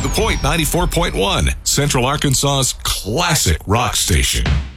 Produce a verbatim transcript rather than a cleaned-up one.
The Point ninety-four point one, Central Arkansas's classic rock station.